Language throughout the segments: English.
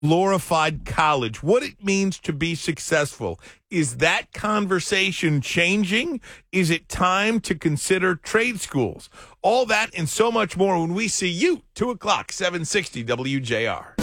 glorified college, what it means to be successful. Is that conversation changing? Is it time to consider trade schools? All that and so much more when we see you, 2 o'clock, 760 WJR.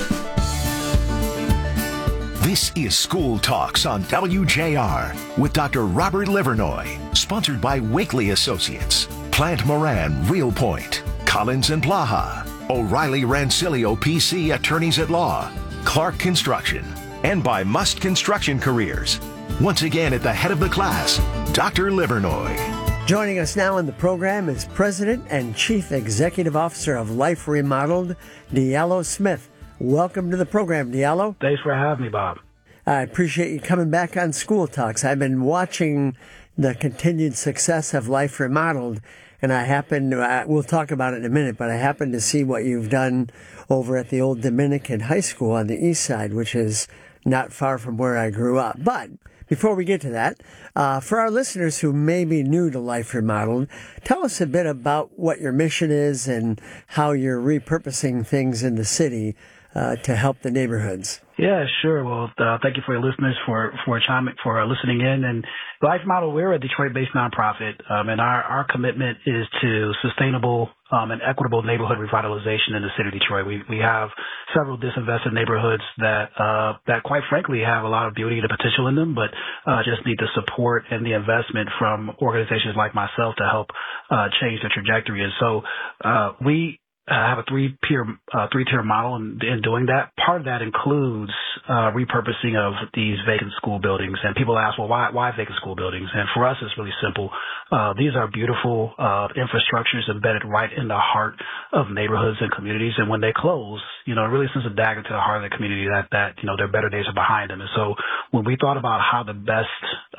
This is School Talks on WJR with Dr. Robert Livernoy, sponsored by Wakely Associates, Plant Moran, Real Point, Collins and Blaha, O'Reilly Rancilio PC Attorneys at Law, Clark Construction, and by Must Construction Careers. Once again at the head of the class, Dr. Livernoy. Joining us now on the program is President and Chief Executive Officer of Life Remodeled, Diallo Smith. Welcome to the program, Diallo. Thanks for having me, Bob. I appreciate you coming back on School Talks. I've been watching the continued success of Life Remodeled, and I happen to, we'll talk about it in a minute, but I happen to see what you've done over at the old Dominican High School on the east side, which is not far from where I grew up. But before we get to that, for our listeners who may be new to Life Remodeled, tell us a bit about what your mission is and how you're repurposing things in the city to help the neighborhoods. Yeah, sure. Well, thank you for your listeners for listening in. And Life Model, we're a Detroit-based nonprofit, and our commitment is to sustainable and equitable neighborhood revitalization in the city of Detroit. We have several disinvested neighborhoods that quite frankly have a lot of beauty and potential in them, but just need the support and the investment from organizations like myself to help change the trajectory. And so we have a three-tier model in doing that. Part of that includes repurposing of these vacant school buildings. And people ask, well, why vacant school buildings? And for us, it's really simple. These are beautiful infrastructures embedded right in the heart of neighborhoods and communities. And when they close, it really sends a dagger to the heart of the community that their better days are behind them. And so when we thought about how to best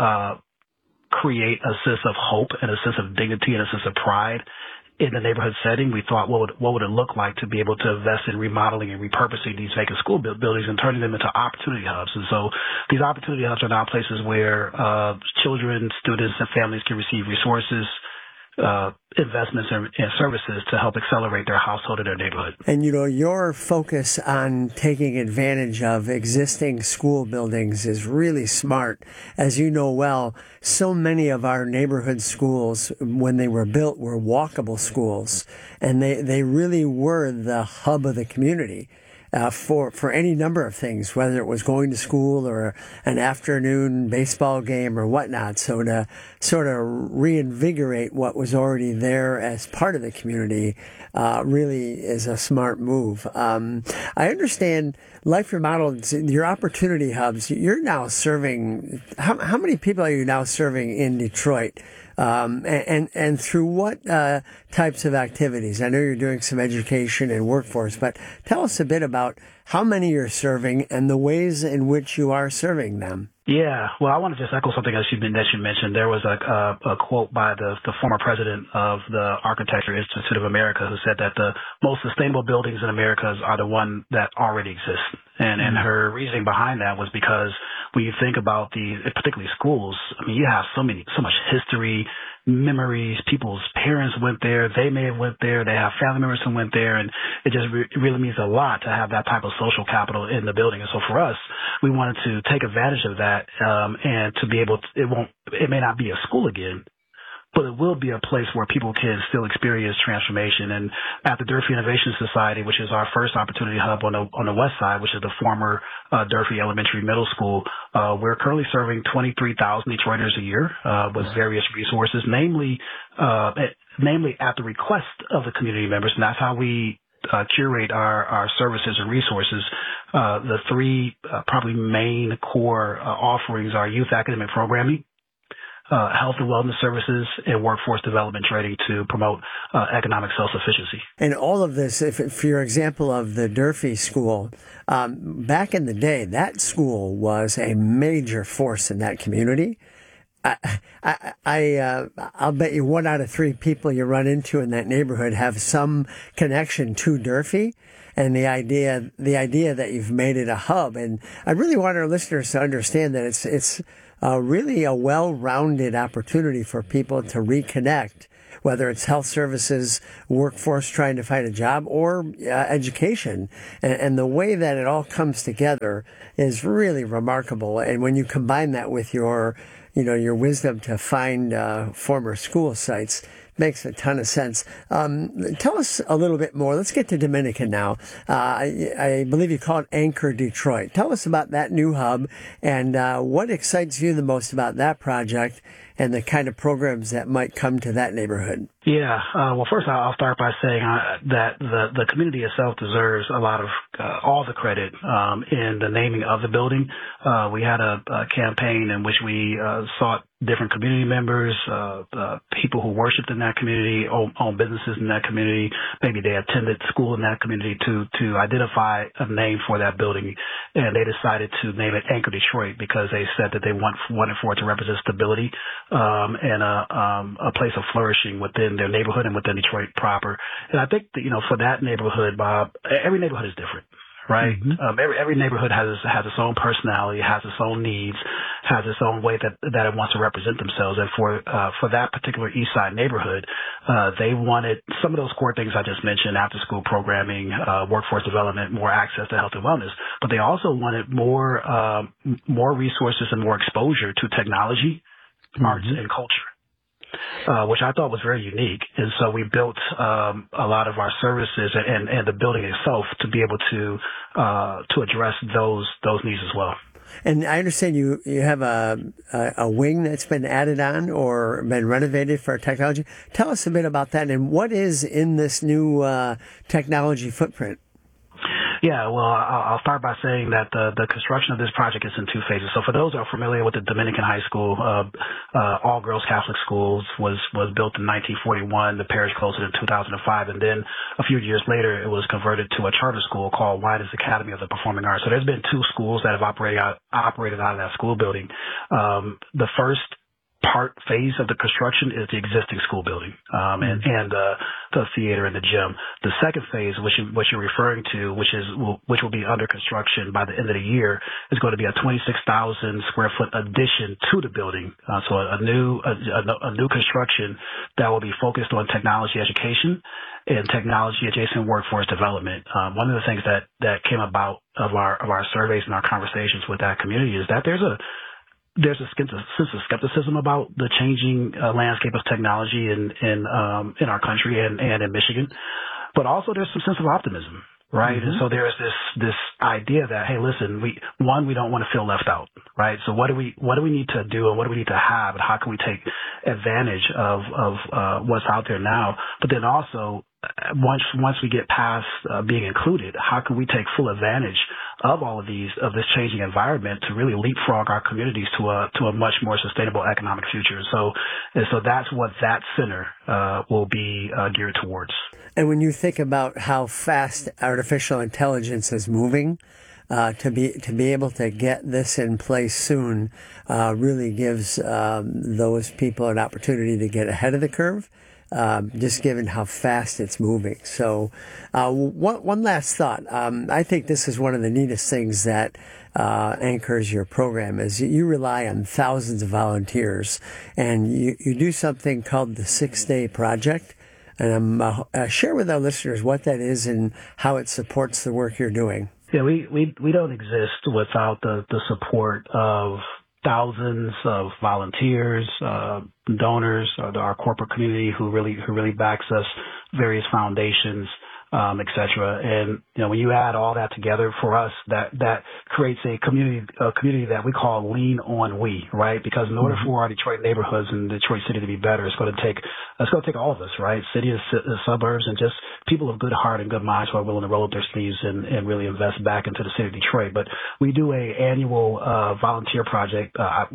create a sense of hope and a sense of dignity and a sense of pride in the neighborhood setting, we thought, what would it look like to be able to invest in remodeling and repurposing these vacant school buildings and turning them into opportunity hubs? And so these opportunity hubs are now places where children, students, and families can receive resources, investments, and services to help accelerate their household and their neighborhood. And, your focus on taking advantage of existing school buildings is really smart. As you know well, so many of our neighborhood schools, when they were built, were walkable schools, and they really were the hub of the community. For any number of things, whether it was going to school or an afternoon baseball game or whatnot. So to sort of reinvigorate what was already there as part of the community really is a smart move. I understand Life Remodeled, your opportunity hubs, you're now serving, how many people are you now serving in Detroit? And through what types of activities? I know you're doing some education and workforce, but tell us a bit about how many you're serving and the ways in which you are serving them. Yeah, well, I want to just echo something that you mentioned. There was a quote by the former president of the Architecture Institute of America who said that the most sustainable buildings in America are the ones that already exist. And her reasoning behind that was because when you think about particularly schools, I mean, you have so much history, memories. People's parents went there. They may have went there. They have family members who went there. And it just really means a lot to have that type of social capital in the building. And so for us, we wanted to take advantage of that and to be able to, it may not be a school again, but it will be a place where people can still experience transformation. And at the Durfee Innovation Society, which is our first opportunity hub on the west side, which is the former Durfee Elementary Middle School, we're currently serving 23,000 Detroiters a year with various resources, namely at the request of the community members. And that's how we curate our services and resources. The three probably main core offerings are youth academic programming, health and wellness services, and workforce development training to promote economic self-sufficiency. And all of this, for your example of the Durfee School, back in the day, that school was a major force in that community. I'll bet you 1 out of 3 people you run into in that neighborhood have some connection to Durfee. And the idea that you've made it a hub. And I really want our listeners to understand that it's really a well-rounded opportunity for people to reconnect whether it's health services, workforce trying to find a job, or education. And the way that it all comes together is really remarkable. And when you combine that with your wisdom to find former school sites, makes a ton of sense. Tell us a little bit more. Let's get to Dominican now. I believe you call it Anchor Detroit. Tell us about that new hub and what excites you the most about that project and the kind of programs that might come to that neighborhood. Yeah. Well, first I'll start by saying that the community itself deserves a lot of all the credit in the naming of the building. We had a campaign in which we sought different community members, people who worshiped in that community, own businesses in that community. Maybe they attended school in that community to identify a name for that building. And they decided to name it Anchor Detroit because they said that they wanted for it to represent stability and a place of flourishing within their neighborhood and within Detroit proper. And I think that, for that neighborhood, Bob, every neighborhood is different. Right. Mm-hmm. Every neighborhood has its own personality, has its own needs, has its own way that it wants to represent themselves. And for that particular East Side neighborhood, they wanted some of those core things I just mentioned: after school programming, workforce development, more access to health and wellness. But they also wanted more resources and more exposure to technology, arts, and culture. Which I thought was very unique. And so we built a lot of our services and the building itself to be able to address those needs as well. And I understand you have a wing that's been added on or been renovated for technology. Tell us a bit about that and what is in this new technology footprint. Yeah, well, I'll start by saying that the construction of this project is in two phases. So for those who are familiar with the Dominican High School, all girls Catholic schools was built in 1941. The parish closed it in 2005. And then a few years later, it was converted to a charter school called Winans Academy of the Performing Arts. So there's been two schools that have operated out of that school building. The first phase of the construction is the existing school building, and the theater and the gym. The second phase, which you're referring to, which will be under construction by the end of the year, is going to be a 26,000 square foot addition to the building. So a new construction that will be focused on technology education and technology adjacent workforce development. One of the things that came about of our surveys and our conversations with that community is that there's a sense of skepticism about the changing landscape of technology in our country and in Michigan, but also there's some sense of optimism, right? Mm-hmm. And so there's this idea that, hey, listen, we don't want to feel left out, right? So what do we need to do and what do we need to have and how can we take advantage of what's out there now? But then also once we get past being included, how can we take full advantage of all of this changing environment to really leapfrog our communities to a much more sustainable economic future? So that's what that center will be geared towards. And when you think about how fast artificial intelligence is moving, to be able to get this in place soon really gives those people an opportunity to get ahead of the curve. Just given how fast it's moving. So, one last thought. I think this is one of the neatest things that anchors your program is you rely on thousands of volunteers, and you do something called the 6-Day Project. And share with our listeners what that is and how it supports the work you're doing. Yeah, we don't exist without the support of thousands of volunteers, donors, our corporate community who really backs us, various foundations, et cetera. And, when you add all that together for us, that creates a community that we call Lean On We, right? Because in order for our Detroit neighborhoods and Detroit city to be better, it's going to take all of us, right? City, suburbs, and just people of good heart and good minds who are willing to roll up their sleeves and really invest back into the city of Detroit. But we do a annual volunteer project,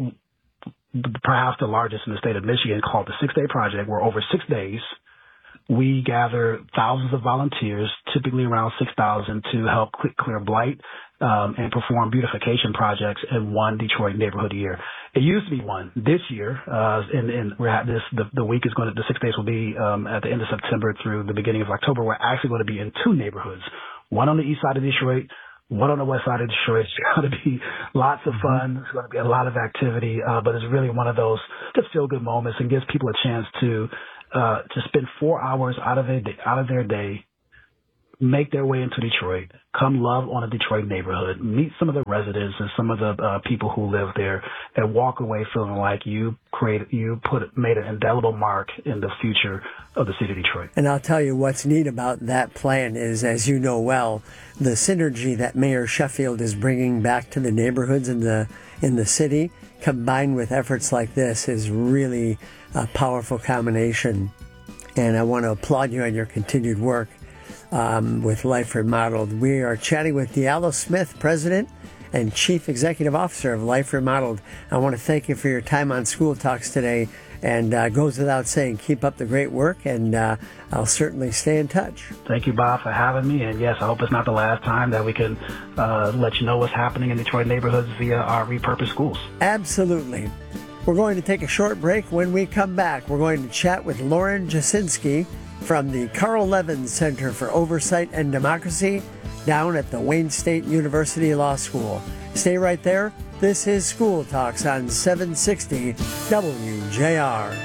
perhaps the largest in the state of Michigan, called the 6-Day Project, where over 6 days, we gather thousands of volunteers, typically around 6,000, to help clear blight and perform beautification projects in one Detroit neighborhood a year. It used to be one. This year, and we're at the week is the 6 days will be at the end of September through the beginning of October. We're actually going to be in 2 neighborhoods, one on the east side of Detroit, one on the west side of Detroit. It's going to be lots of fun. It's going to be a lot of activity, but it's really one of those just feel-good moments and gives people a chance to just spend 4 hours out of their day, make their way into Detroit, come love on a Detroit neighborhood, meet some of the residents and some of the people who live there, and walk away feeling like you made an indelible mark in the future of the city of Detroit. And I'll tell you what's neat about that plan is, as you know well, the synergy that Mayor Sheffield is bringing back to the neighborhoods in the city, combined with efforts like this, is really a powerful combination. And I want to applaud you on your continued work with Life Remodeled. We are chatting with Diallo Smith, President and Chief Executive Officer of Life Remodeled. I want to thank you for your time on School Talks today. And goes without saying, keep up the great work, and I'll certainly stay in touch. Thank you, Bob, for having me. And yes, I hope it's not the last time that we can let you know what's happening in Detroit neighborhoods via our repurposed schools. Absolutely. We're going to take a short break. When we come back, we're going to chat with Lauren Jasinski from the Carl Levin Center for Oversight and Democracy down at the Wayne State University Law School. Stay right there. This is School Talks on 760 WJR.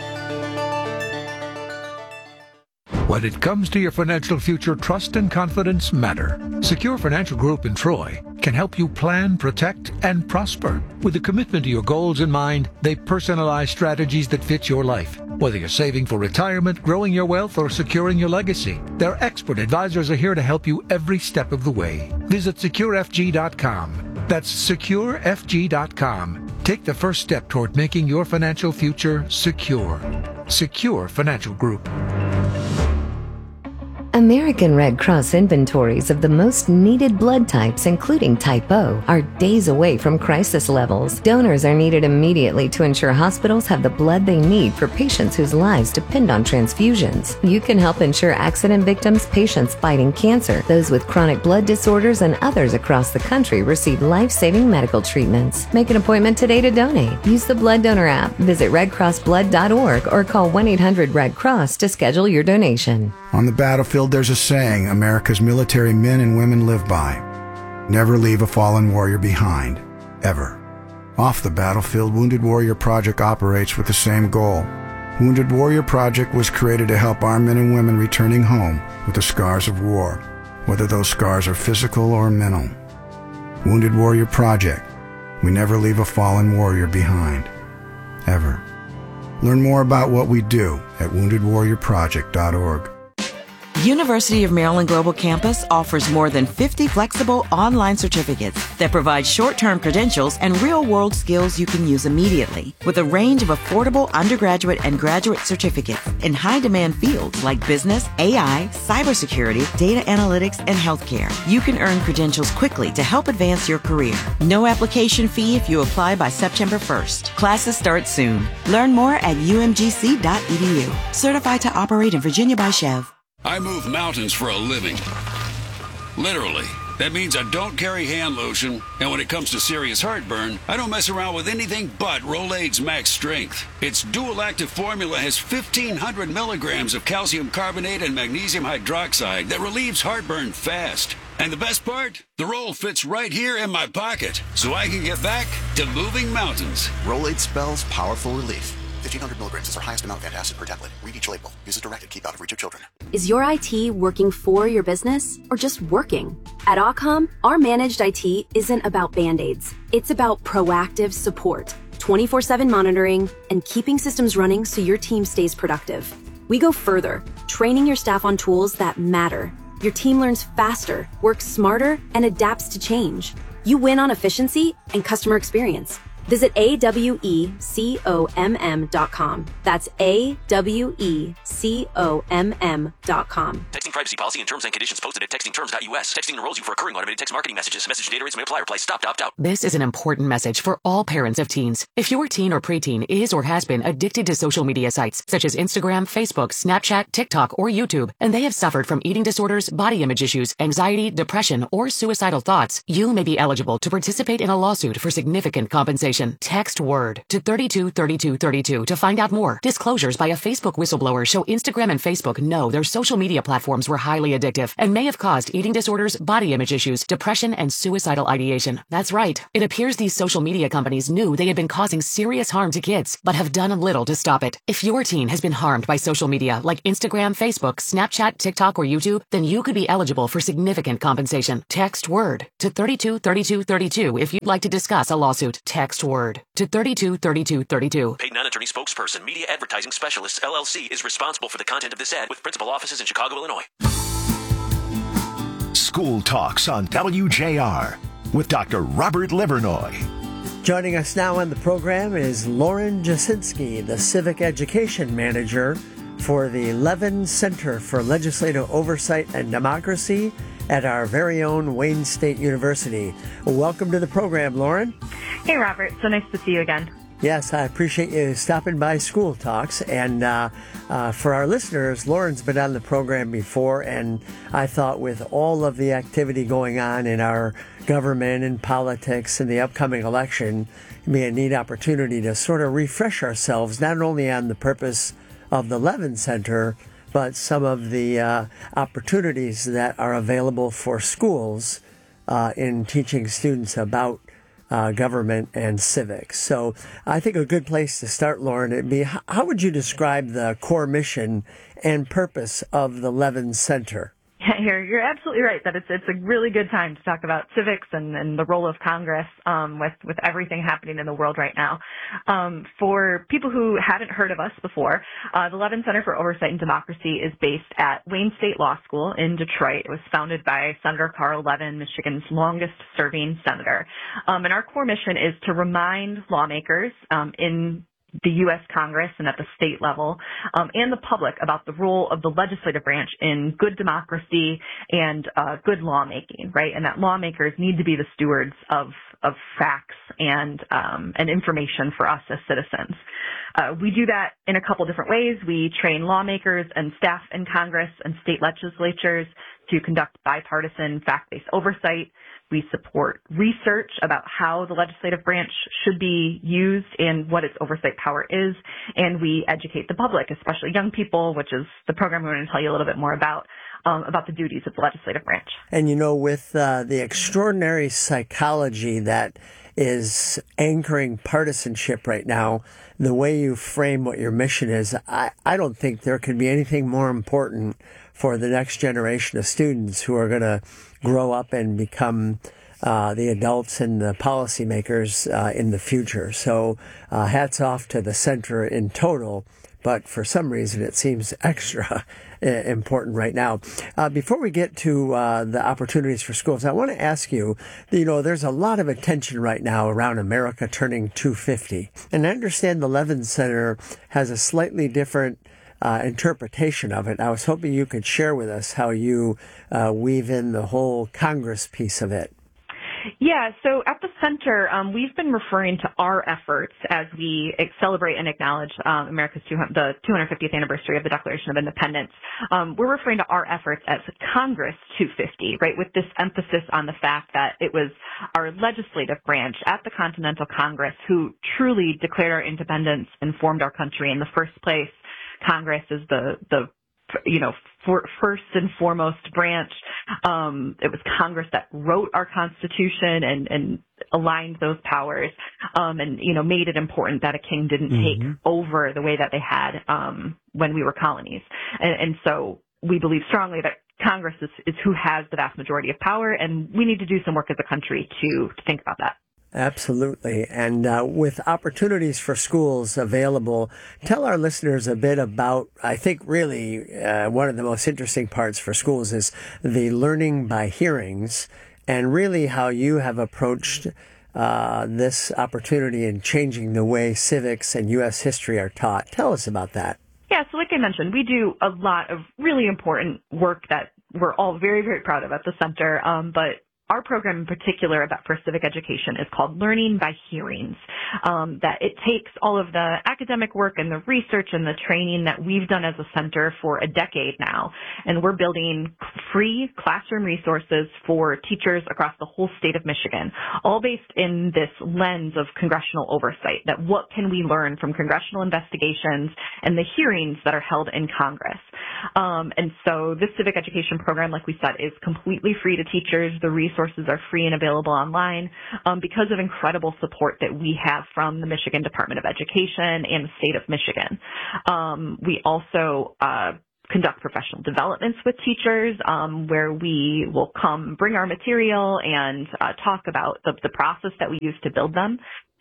When it comes to your financial future, trust and confidence matter. Secure Financial Group in Troy can help you plan, protect, and prosper. With a commitment to your goals in mind, they personalize strategies that fit your life. Whether you're saving for retirement, growing your wealth, or securing your legacy, their expert advisors are here to help you every step of the way. Visit SecureFG.com. That's SecureFG.com. Take the first step toward making your financial future secure. Secure Financial Group. American Red Cross inventories of the most needed blood types, including Type O, are days away from crisis levels. Donors are needed immediately to ensure hospitals have the blood they need for patients whose lives depend on transfusions. You can help ensure accident victims, patients fighting cancer, those with chronic blood disorders, and others across the country receive life-saving medical treatments. Make an appointment today to donate. Use the Blood Donor app, visit redcrossblood.org, or call 1-800-RED-CROSS to schedule your donation. On the battlefield, there's a saying America's military men and women live by. Never leave a fallen warrior behind. Ever. Off the battlefield, Wounded Warrior Project operates with the same goal. Wounded Warrior Project was created to help our men and women returning home with the scars of war, whether those scars are physical or mental. Wounded Warrior Project. We never leave a fallen warrior behind. Ever. Learn more about what we do at woundedwarriorproject.org. University of Maryland Global Campus offers more than 50 flexible online certificates that provide short-term credentials and real-world skills you can use immediately. With a range of affordable undergraduate and graduate certificates in high-demand fields like business, AI, cybersecurity, data analytics, and healthcare, you can earn credentials quickly to help advance your career. No application fee if you apply by September 1st. Classes start soon. Learn more at umgc.edu. Certified to operate in Virginia by Chev. I move mountains for a living. Literally. That means I don't carry hand lotion, and when it comes to serious heartburn, I don't mess around with anything but Rolaids Max Strength. Its dual-active formula has 1,500 milligrams of calcium carbonate and magnesium hydroxide that relieves heartburn fast. And the best part? The roll fits right here in my pocket, so I can get back to moving mountains. Rolaids spells powerful relief. 1,500 milligrams is our highest amount of antacid per tablet. Read each label. Use as directed. Keep out of reach of children. Is your IT working for your business or just working? At Occom, our managed IT isn't about Band-Aids. It's about proactive support, 24/7 monitoring, and keeping systems running so your team stays productive. We go further, training your staff on tools that matter. Your team learns faster, works smarter, and adapts to change. You win on efficiency and customer experience. Visit AWECOMM.com. That's AWECOMM.com. Texting privacy policy and terms and conditions posted at textingterms.us. Texting enrolls you for recurring automated text marketing messages. Message data rates may apply. Reply stop, opt out. This is an important message for all parents of teens. If your teen or preteen is or has been addicted to social media sites such as Instagram, Facebook, Snapchat, TikTok, or YouTube, and they have suffered from eating disorders, body image issues, anxiety, depression, or suicidal thoughts, you may be eligible to participate in a lawsuit for significant compensation. Text WORD to 323232 to find out more. Disclosures by a Facebook whistleblower show Instagram and Facebook know their social media platforms platforms were highly addictive and may have caused eating disorders, body image issues, depression, and suicidal ideation. That's right. It appears these social media companies knew they had been causing serious harm to kids, but have done little to stop it. If your teen has been harmed by social media like Instagram, Facebook, Snapchat, TikTok, or YouTube, then you could be eligible for significant compensation. Text WORD to 323232 if you'd like to discuss a lawsuit. Text WORD to 323232. Paid non-attorney spokesperson, Media Advertising Specialists, LLC, is responsible for the content of this ad with principal offices in Chicago, Illinois. School Talks on WJR with Dr. Robert Livernoy. Joining us now on the program is Lauren Jasinski, the Civic Education Manager for the Levin Center for Legislative Oversight and Democracy at our very own Wayne State University. Welcome to the program, Lauren. Hey, Robert. So nice to see you again. Yes, I appreciate you stopping by School Talks. And for our listeners, Lauren's been on the program before, and I thought with all of the activity going on in our government and politics and the upcoming election, it'd be a neat opportunity to sort of refresh ourselves, not only on the purpose of the Levin Center, but some of the opportunities that are available for schools in teaching students about government and civics. So I think a good place to start, Lauren, would be, how would you describe the core mission and purpose of the Levin Center? You're absolutely right that it's a really good time to talk about civics and the role of Congress with everything happening in the world right now. For people who hadn't heard of us before, the Levin Center for Oversight and Democracy is based at Wayne State Law School in Detroit. It was founded by Senator Carl Levin, Michigan's longest-serving senator. And our core mission is to remind lawmakers in the U.S. Congress and at the state level, and the public about the role of the legislative branch in good democracy and good lawmaking, right? And that lawmakers need to be the stewards of facts and information for us as citizens. We do that in a couple different ways. We train lawmakers and staff in Congress and state legislatures to conduct bipartisan fact-based oversight. We support research about how the legislative branch should be used and what its oversight power is. And we educate the public, especially young people, which is the program we're going to tell you a little bit more about the duties of the legislative branch. And, you know, with the extraordinary psychology that is anchoring partisanship right now, the way you frame what your mission is, I don't think there could be anything more important for the next generation of students who are going to grow up and become the adults and the policymakers in the future. So hats off to the center in total, but for some reason it seems extra important right now. Before we get to the opportunities for schools, I want to ask you, you know, there's a lot of attention right now around America turning 250. And I understand the Levin Center has a slightly different interpretation of it. I was hoping you could share with us how you weave in the whole Congress piece of it. Yeah, so at the center, we've been referring to our efforts as we celebrate and acknowledge America's the 250th anniversary of the Declaration of Independence. We're referring to our efforts as Congress 250, right, with this emphasis on the fact that it was our legislative branch at the Continental Congress who truly declared our independence and formed our country in the first place. Congress is the first and foremost branch. It was Congress that wrote our Constitution and aligned those powers, and, you know, made it important that a king didn't take over the way that they had when we were colonies. And so we believe strongly that Congress is who has the vast majority of power, and we need to do some work as a country to think about that. Absolutely. And with opportunities for schools available, tell our listeners a bit about, I think really one of the most interesting parts for schools is the learning by hearings, and really how you have approached this opportunity in changing the way civics and U.S. history are taught. Tell us about that. Yeah, so like I mentioned, we do a lot of really important work that we're all very, very proud of at the center, but our program in particular for civic education is called Learning by Hearings. That it takes all of the academic work and the research and the training that we've done as a center for a decade now, and we're building free classroom resources for teachers across the whole state of Michigan, all based in this lens of congressional oversight, that what can we learn from congressional investigations and the hearings that are held in Congress. And so this civic education program, like we said, is completely free to teachers. The resources are free and available online because of incredible support that we have from the Michigan Department of Education and the state of Michigan. We also conduct professional developments with teachers where we will come bring our material and talk about the process that we use to build them.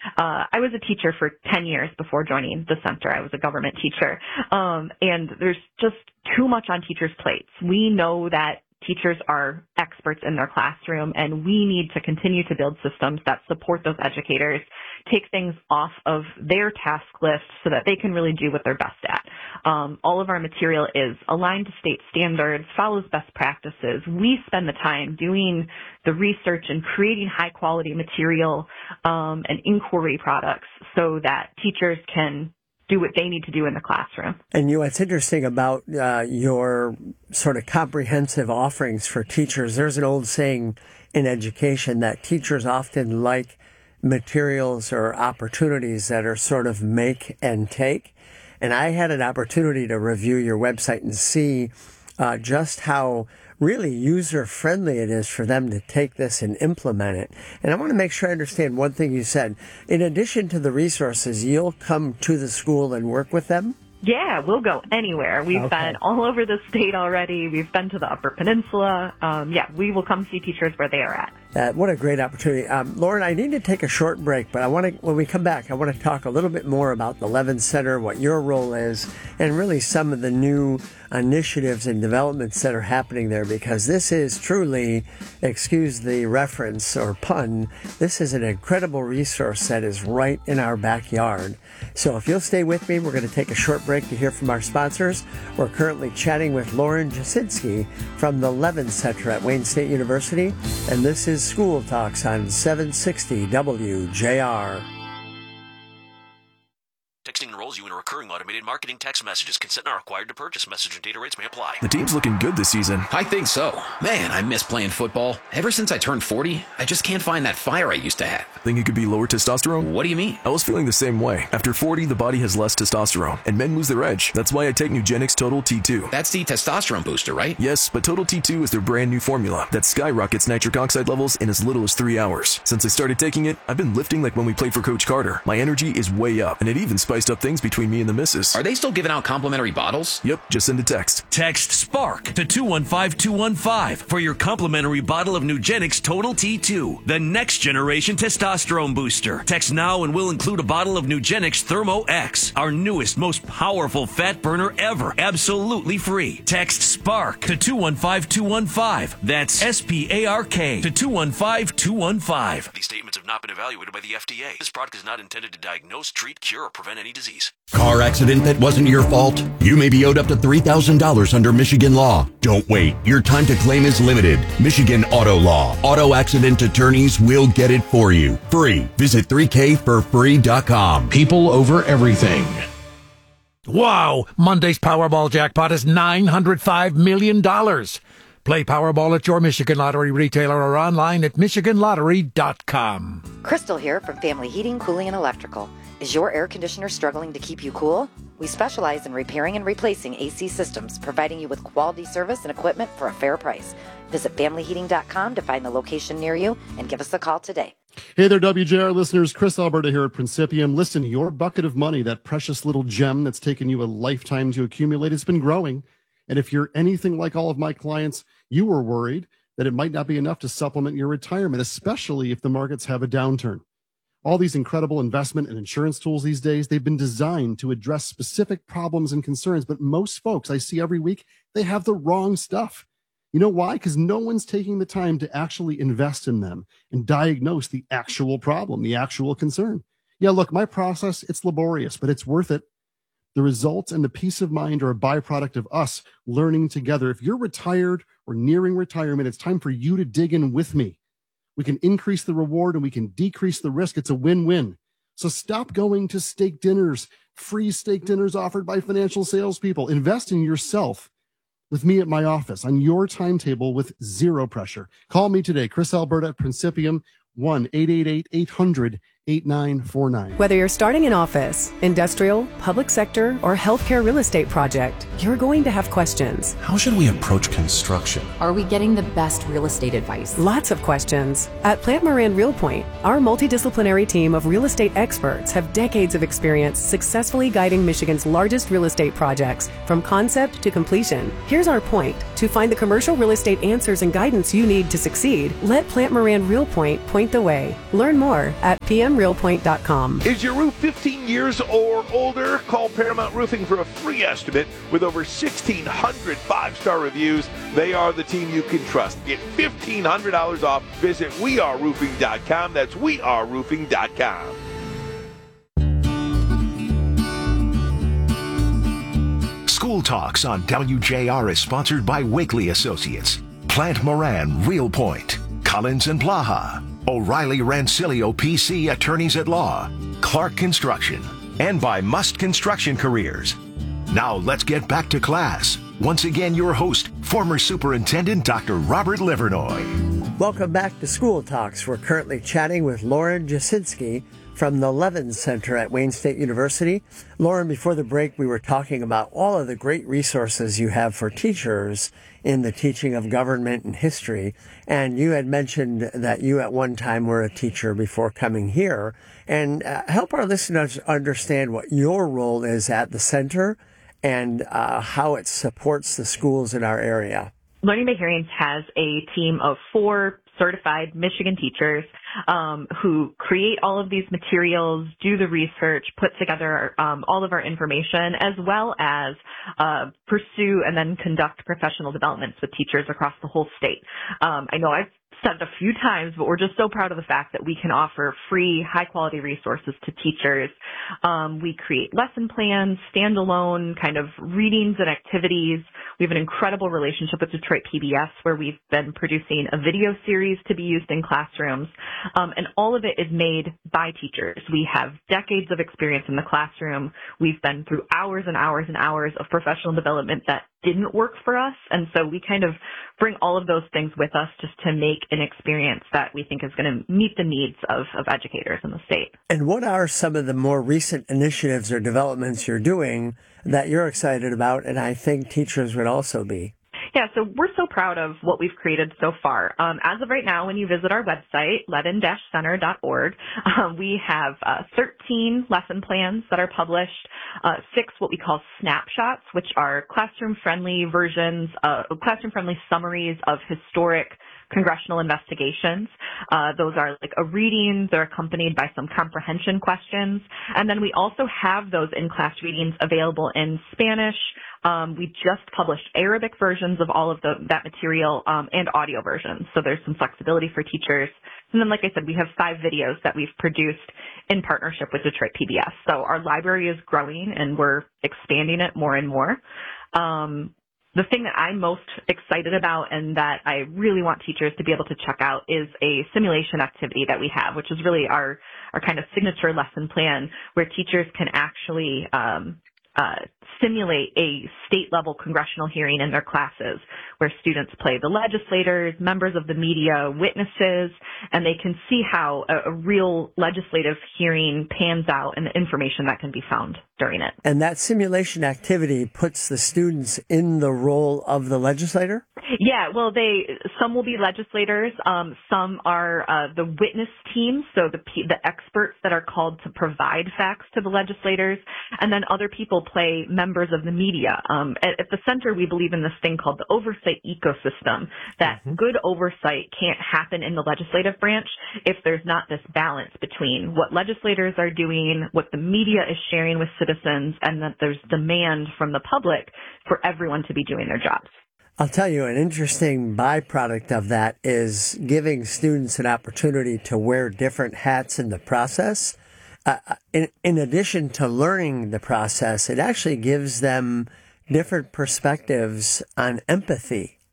I was a teacher for 10 years before joining the center. I was a government teacher. And there's just too much on teachers' plates. We know that teachers are experts in their classroom, and we need to continue to build systems that support those educators, take things off of their task list so that they can really do what they're best at. All of our material is aligned to state standards, follows best practices. We spend the time doing the research and creating high-quality material and inquiry products so that teachers can do what they need to do in the classroom. And what's interesting about your sort of comprehensive offerings for teachers, there's an old saying in education that teachers often like materials or opportunities that are sort of make and take. And I had an opportunity to review your website and see just how really user-friendly it is for them to take this and implement it. And I want to make sure I understand one thing you said. In addition to the resources, you'll come to the school and work with them? Yeah, we'll go anywhere. We've been all over the state already. We've been to the Upper Peninsula. We will come see teachers where they are at. What a great opportunity. Lauren, I need to take a short break, but when we come back, I want to talk a little bit more about the Levin Center, what your role is, and really some of the new initiatives and developments that are happening there, because this is truly, excuse the reference or pun, this is an incredible resource that is right in our backyard. So if you'll stay with me, we're going to take a short break to hear from our sponsors. We're currently chatting with Lauren Jasinski from the Levin Center at Wayne State University, and this is School Talks on 760 WJR. Texting enrolls you in a recurring automated marketing text messages. Consent not required to purchase. Message and data rates may apply. The team's looking good this season. I think so. Man, I miss playing football. Ever since I turned 40, I just can't find that fire I used to have. Think it could be lower testosterone? What do you mean? I was feeling the same way. After 40, the body has less testosterone, and men lose their edge. That's why I take Nugenix Total T2. That's the testosterone booster, right? Yes, but Total T2 is their brand new formula that skyrockets nitric oxide levels in as little as 3 hours. Since I started taking it, I've been lifting like when we played for Coach Carter. My energy is way up, and it even spiced up things between me and the missus. Are they still giving out complimentary bottles? Yep, just send a text. Text SPARK to 215-215 for your complimentary bottle of Nugenix Total T2, the next generation testosterone booster. Text now and we'll include a bottle of Nugenix Thermo X, our newest, most powerful fat burner ever, absolutely free. Text SPARK to 215-215. That's SPARK to 215-215. These statements have not been evaluated by the FDA. This product is not intended to diagnose, treat, cure, or prevent any disease. Car accident that wasn't your fault? You may be owed up to $3,000 under Michigan law. Don't wait. Your time to claim is limited. Michigan Auto Law. Auto accident attorneys will get it for you. Free. Visit 3kforfree.com. People over everything. Wow! Monday's Powerball jackpot is $905 million. Play Powerball at your Michigan Lottery retailer or online at michiganlottery.com. Crystal here from Family Heating, Cooling, and Electrical. Is your air conditioner struggling to keep you cool? We specialize in repairing and replacing AC systems, providing you with quality service and equipment for a fair price. Visit familyheating.com to find the location near you and give us a call today. Hey there, WJR listeners. Chris Alberta here at Principium. Listen, your bucket of money, that precious little gem that's taken you a lifetime to accumulate, has been growing. And if you're anything like all of my clients, you were worried that it might not be enough to supplement your retirement, especially if the markets have a downturn. All these incredible investment and insurance tools these days, they've been designed to address specific problems and concerns. But most folks I see every week, they have the wrong stuff. You know why? Because no one's taking the time to actually invest in them and diagnose the actual problem, the actual concern. Yeah, look, my process, it's laborious, but it's worth it. The results and the peace of mind are a byproduct of us learning together. If you're retired or nearing retirement, it's time for you to dig in with me. We can increase the reward and we can decrease the risk. It's a win-win. So stop going to steak dinners, free steak dinners offered by financial salespeople. Invest in yourself with me at my office on your timetable with zero pressure. Call me today, Chris Alberta at Principium, 1-888-800-8949. Whether you're starting an office, industrial, public sector, or healthcare real estate project, you're going to have questions. How should we approach construction? Are we getting the best real estate advice? Lots of questions. At Plant Moran Real Point, our multidisciplinary team of real estate experts have decades of experience successfully guiding Michigan's largest real estate projects from concept to completion. Here's our point. To find the commercial real estate answers and guidance you need to succeed, let Plant Moran Real Point point the way. Learn more at pmrealpoint.com. Is your roof 15 years or older? Call Paramount Roofing for a free estimate. With over 1,600 five-star reviews, they are the team you can trust. Get $1,500 off. Visit weareroofing.com. That's weareroofing.com. School Talks on WJR is sponsored by Wakely Associates, Plant Moran Real Point, Collins and Blaha, O'Reilly Rancilio PC Attorneys at Law, Clark Construction, and by Must Construction Careers. Now let's get back to class. Once again, your host, former Superintendent Dr. Robert Livernoy. Welcome back to School Talks. We're currently chatting with Lauren Jasinski from the Levin Center at Wayne State University. Lauren, before the break, we were talking about all of the great resources you have for teachers in the teaching of government and history. And you had mentioned that you at one time were a teacher before coming here. And help our listeners understand what your role is at the center and how it supports the schools in our area. Learning by Hearing has a team of 4 certified Michigan teachers who create all of these materials, do the research, put together all of our information, as well as pursue and then conduct professional developments with teachers across the whole state. I know I've said it a few times, but we're just so proud of the fact that we can offer free, high-quality resources to teachers. We create lesson plans, standalone kind of readings and activities. We have an incredible relationship with Detroit PBS where we've been producing a video series to be used in classrooms. And all of it is made by teachers. We have decades of experience in the classroom. We've been through hours and hours and hours of professional development that didn't work for us. And so we kind of bring all of those things with us just to make an experience that we think is going to meet the needs of educators in the state. And what are some of the more recent initiatives or developments you're doing that you're excited about, and I think teachers would also be? Yeah, so we're so proud of what we've created so far. As of right now, when you visit our website, levin-center.org, we have 13 lesson plans that are published, 6 what we call snapshots, which are classroom-friendly versions, classroom-friendly summaries of historic congressional investigations. Those are like a reading. They're accompanied by some comprehension questions. And then we also have those in-class readings available in Spanish. We just published Arabic versions of all of that material and audio versions. So there's some flexibility for teachers. And then, like I said, we have 5 videos that we've produced in partnership with Detroit PBS. So our library is growing and we're expanding it more and more. The thing that I'm most excited about and that I really want teachers to be able to check out is a simulation activity that we have, which is really our kind of signature lesson plan where teachers can actually simulate a state-level congressional hearing in their classes where students play the legislators, members of the media, witnesses, and they can see how a real legislative hearing pans out and the information that can be found during it. And that simulation activity puts the students in the role of the legislator? Yeah, well, some will be legislators. Some are the witness team, so the experts that are called to provide facts to the legislators, and then other people play members of the media. At the center, we believe in this thing called the oversight ecosystem, that good oversight can't happen in the legislative branch if there's not this balance between what legislators are doing, what the media is sharing with citizens, and that there's demand from the public for everyone to be doing their jobs. I'll tell you, an interesting byproduct of that is giving students an opportunity to wear different hats in the process. In addition to learning the process, it actually gives them different perspectives on empathy,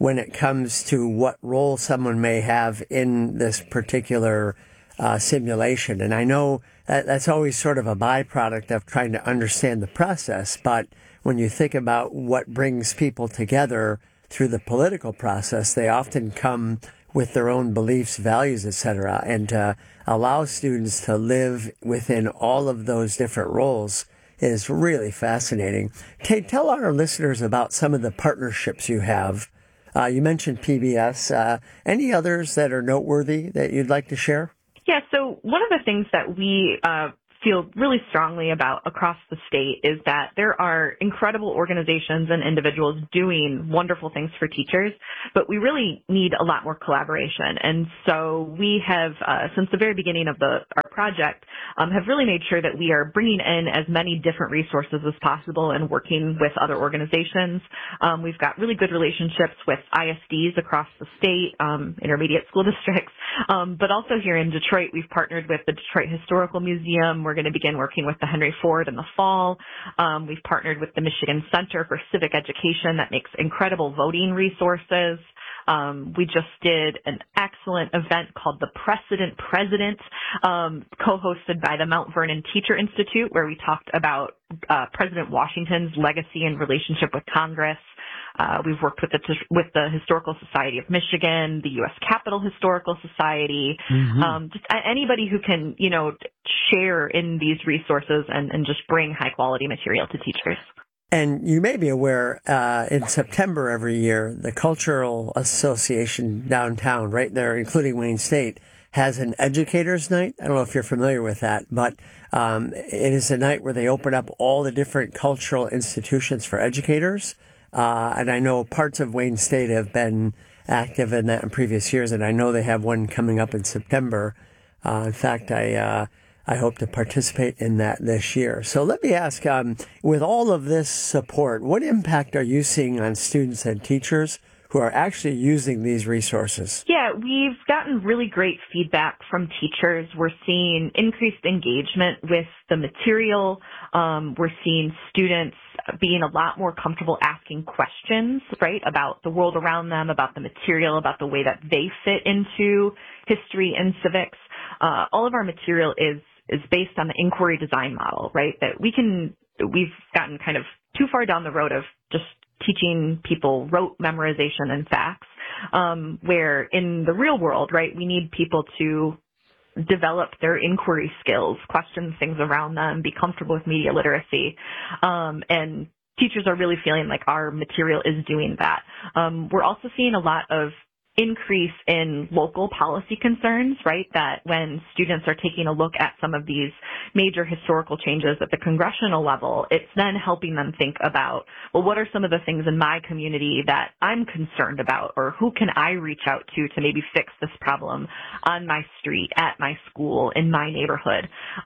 when it comes to what role someone may have in this particular simulation. And I know that's always sort of a byproduct of trying to understand the process, but when you think about what brings people together through the political process, they often come with their own beliefs, values, etc., and to allow students to live within all of those different roles is really fascinating. Tell our listeners about some of the partnerships you have. You mentioned PBS. Any others that are noteworthy that you'd like to share? Yeah, so one of the things that we feel really strongly about across the state is that there are incredible organizations and individuals doing wonderful things for teachers, but we really need a lot more collaboration. And so we have, since the very beginning of our project, have really made sure that we are bringing in as many different resources as possible and working with other organizations. We've got really good relationships with ISDs across the state, intermediate school districts, but also here in Detroit, we've partnered with the Detroit Historical Museum. We're going to begin working with the Henry Ford in the fall. We've partnered with the Michigan Center for Civic Education that makes incredible voting resources. We just did an excellent event called the Precedent President, co-hosted by the Mount Vernon Teacher Institute, where we talked about President Washington's legacy and relationship with Congress. We've worked with the Historical Society of Michigan, the U.S. Capitol Historical Society, just anybody who can, share in these resources and just bring high quality material to teachers. And you may be aware, in September every year, the Cultural Association downtown, right there, including Wayne State, has an Educators Night. I don't know if you're familiar with that, but it is a night where they open up all the different cultural institutions for educators. And I know parts of Wayne State have been active in that in previous years, and I know they have one coming up in September. In fact, I hope to participate in that this year. So let me ask, with all of this support, what impact are you seeing on students and teachers who are actually using these resources? Yeah, we've gotten really great feedback from teachers. We're seeing increased engagement with the material. We're seeing students being a lot more comfortable asking questions, right, about the world around them, about the material, about the way that they fit into history and civics. All of our material is based on the inquiry design model, right, that we've gotten kind of too far down the road of just teaching people rote memorization and facts, where in the real world, right, we need people to develop their inquiry skills, question things around them, be comfortable with media literacy. And teachers are really feeling like our material is doing that. We're also seeing a lot of increase in local policy concerns, right? That when students are taking a look at some of these major historical changes at the congressional level, it's then helping them think about, well, what are some of the things in my community that I'm concerned about, or who can I reach out to maybe fix this problem on my street, at my school, in my neighborhood?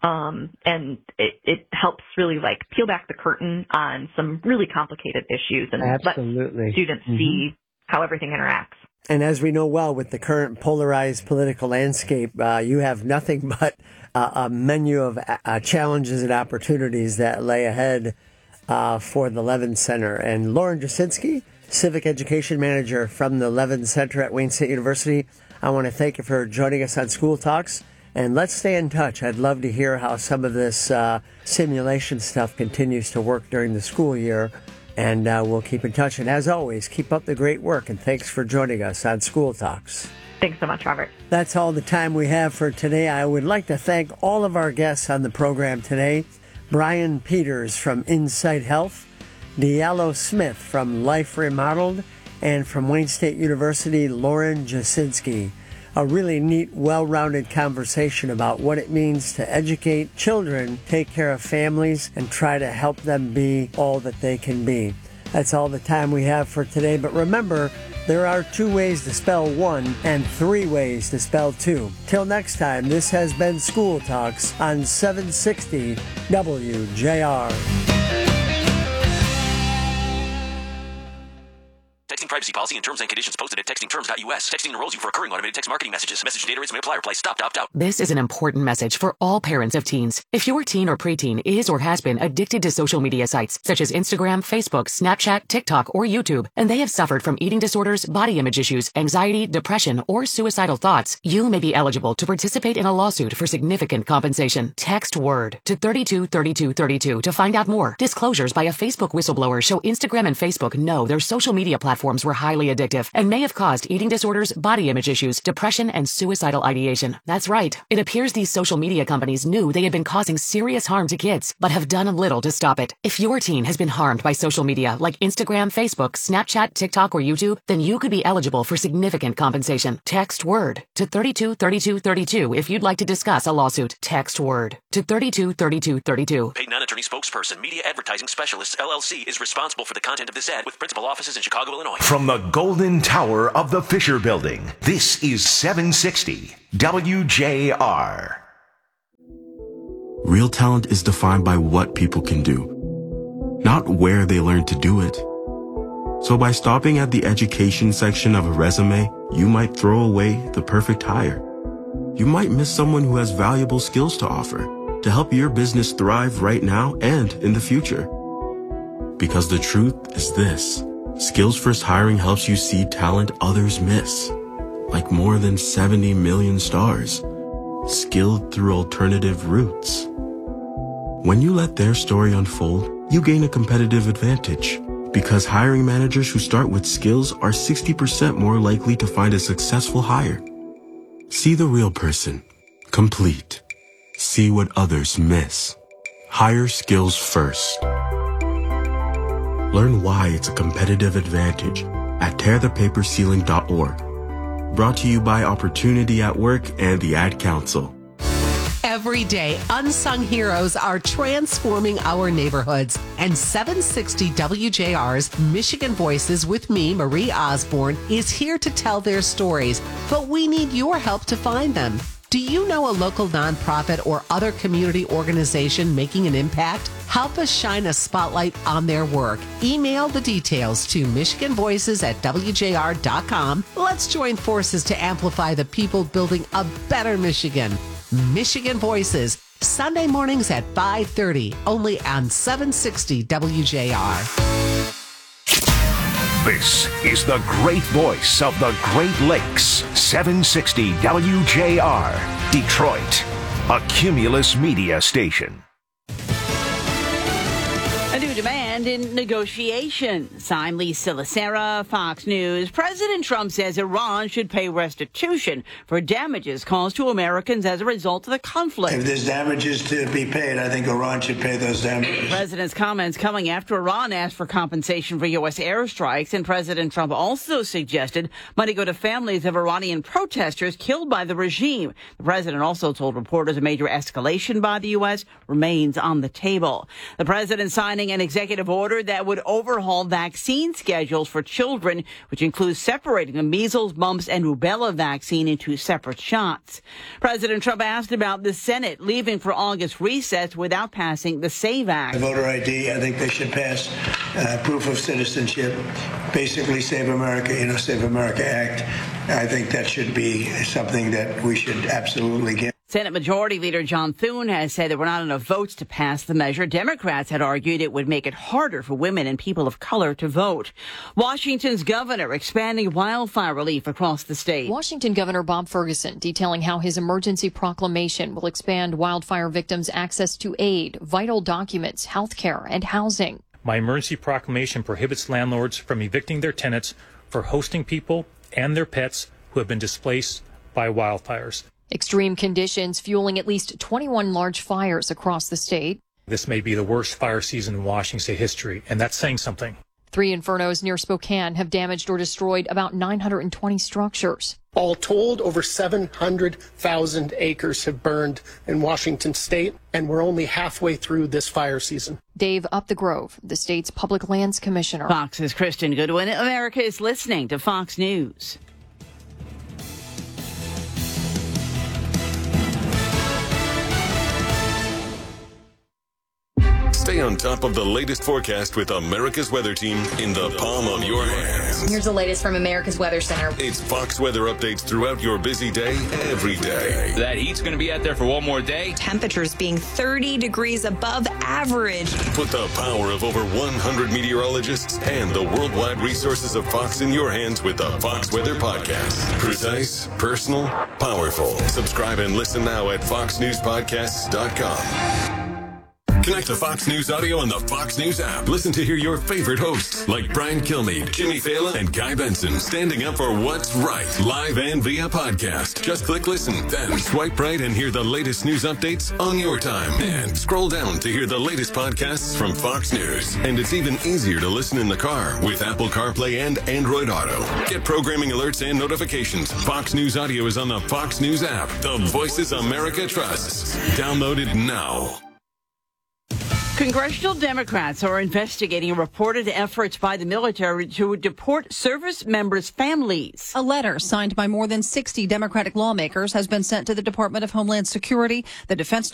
And it helps really like peel back the curtain on some really complicated issues and let students see how everything interacts. And as we know well, with the current polarized political landscape, you have nothing but a menu of challenges and opportunities that lay ahead for the Levin Center. And Lauren Jasinski, Civic Education Manager from the Levin Center at Wayne State University, I want to thank you for joining us on School Talks. And let's stay in touch. I'd love to hear how some of this simulation stuff continues to work during the school year. And we'll keep in touch. And as always, keep up the great work. And thanks for joining us on School Talks. Thanks so much, Robert. That's all the time we have for today. I would like to thank all of our guests on the program today. Brian Peters from Insight Health, Diallo Smith from Life Remodeled, and from Wayne State University, Lauren Jasinski. A really neat, well-rounded conversation about what it means to educate children, take care of families, and try to help them be all that they can be. That's all the time we have for today, but remember, there are 2 ways to spell 1 and 3 ways to spell 2. Till next time, this has been School Talks on 760 WJR. Texting privacy policy and terms and conditions posted at textingterms.us. Texting enrolls you for recurring automated text marketing messages. Message data rates may apply. Reply stop to opt out. This is an important message for all parents of teens. If your teen or preteen is or has been addicted to social media sites such as Instagram, Facebook, Snapchat, TikTok, or YouTube, and they have suffered from eating disorders, body image issues, anxiety, depression, or suicidal thoughts, you may be eligible to participate in a lawsuit for significant compensation. Text WORD to 323232 to find out more. Disclosures by a Facebook whistleblower show Instagram and Facebook know their social media platforms were highly addictive and may have caused eating disorders, body image issues, depression, and suicidal ideation. That's right. It appears these social media companies knew they had been causing serious harm to kids, but have done little to stop it. If your teen has been harmed by social media like Instagram, Facebook, Snapchat, TikTok, or YouTube, then you could be eligible for significant compensation. Text WORD to 323232 if you'd like to discuss a lawsuit. Text WORD to 323232. Paid non-attorney spokesperson, Media Advertising Specialists, LLC, is responsible for the content of this ad with principal offices in Chicago, Illinois. From the Golden Tower of the Fisher Building, this is 760 WJR. Real talent is defined by what people can do, not where they learn to do it. So by stopping at the education section of a resume, you might throw away the perfect hire. You might miss someone who has valuable skills to offer to help your business thrive right now and in the future. Because the truth is this: Skills First Hiring helps you see talent others miss, like more than 70 million stars, skilled through alternative routes. When you let their story unfold, you gain a competitive advantage, because hiring managers who start with skills are 60% more likely to find a successful hire. See the real person, complete. See what others miss. Hire skills first. Learn why it's a competitive advantage at tearthepaperceiling.org. Brought to you by Opportunity at Work and the Ad Council. Every day, unsung heroes are transforming our neighborhoods. And 760 WJR's Michigan Voices with me, Marie Osborne, is here to tell their stories. But we need your help to find them. Do you know a local nonprofit or other community organization making an impact? Help us shine a spotlight on their work. Email the details to michiganvoices@wjr.com. Let's join forces to amplify the people building a better Michigan. Michigan Voices, Sunday mornings at 5:30, only on 760 WJR. This is the great voice of the Great Lakes, 760 WJR, Detroit, a Cumulus media station. A new demand in negotiations. I'm Lisa Lacera, Fox News. President Trump says Iran should pay restitution for damages caused to Americans as a result of the conflict. If there's damages to be paid, I think Iran should pay those damages. The president's comments coming after Iran asked for compensation for U.S. airstrikes, and President Trump also suggested money go to families of Iranian protesters killed by the regime. The president also told reporters a major escalation by the U.S. remains on the table. The president signing an executive order that would overhaul vaccine schedules for children, which includes separating the measles, mumps, and rubella vaccine into separate shots. President Trump asked about the Senate leaving for August recess without passing the SAVE Act. Voter ID, I think they should pass proof of citizenship, basically Save America, Save America Act. I think that should be something that we should absolutely get. Senate Majority Leader John Thune has said there were not enough votes to pass the measure. Democrats had argued it would make it harder for women and people of color to vote. Washington's governor expanding wildfire relief across the state. Washington Governor Bob Ferguson detailing how his emergency proclamation will expand wildfire victims' access to aid, vital documents, health care, and housing. My emergency proclamation prohibits landlords from evicting their tenants for hosting people and their pets who have been displaced by wildfires. Extreme conditions fueling at least 21 large fires across the state. This may be the worst fire season in Washington state history, and that's saying something. 3 infernos near Spokane have damaged or destroyed about 920 structures. All told, over 700,000 acres have burned in Washington state, and we're only halfway through this fire season. Dave Upthegrove, the state's public lands commissioner. Fox's Kristen Goodwin. America is listening to Fox News. Stay on top of the latest forecast with America's Weather Team in the palm of your hands. Here's the latest from America's Weather Center. It's Fox weather updates throughout your busy day, every day. That heat's going to be out there for one more day. Temperatures being 30 degrees above average. Put the power of over 100 meteorologists and the worldwide resources of Fox in your hands with the Fox Weather Podcast. Precise, personal, powerful. Subscribe and listen now at foxnewspodcasts.com. Connect to Fox News Audio on the Fox News app. Listen to hear your favorite hosts like Brian Kilmeade, Jimmy Fallon, and Guy Benson standing up for what's right, live and via podcast. Just click listen, then swipe right and hear the latest news updates on your time. And scroll down to hear the latest podcasts from Fox News. And it's even easier to listen in the car with Apple CarPlay and Android Auto. Get programming alerts and notifications. Fox News Audio is on the Fox News app. The voices America trusts. Download it now. Congressional Democrats are investigating reported efforts by the military to deport service members' families. A letter signed by more than 60 Democratic lawmakers has been sent to the Department of Homeland Security, the Defense